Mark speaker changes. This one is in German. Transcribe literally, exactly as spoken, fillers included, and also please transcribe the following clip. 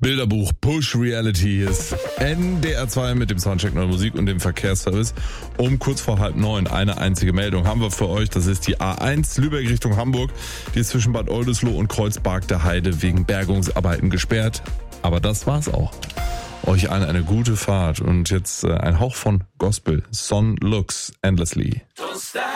Speaker 1: Bilderbuch Push Reality ist N D R zwei mit dem Soundcheck Neue Musik und dem Verkehrsservice. Um kurz vor halb neun eine einzige Meldung haben wir für euch. Das ist die A eins Lübeck Richtung Hamburg. Die ist zwischen Bad Oldesloe und Kreuzberg der Heide wegen Bergungsarbeiten gesperrt. Aber das war's auch. Euch allen eine gute Fahrt und jetzt äh, ein Hauch von Gospel. Son Looks Endlessly. Don't stop.